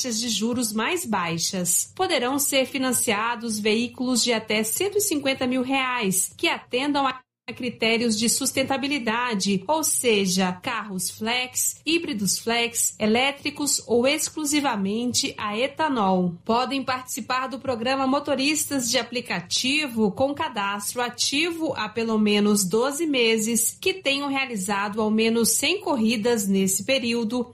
de juros mais baixas. Poderão ser financiados veículos de até R$150 mil, que atendam a critérios de sustentabilidade, ou seja, carros flex, híbridos flex, elétricos ou exclusivamente a etanol. Podem participar do programa motoristas de aplicativo com cadastro ativo há pelo menos 12 meses, que tenham realizado ao menos 100 corridas nesse período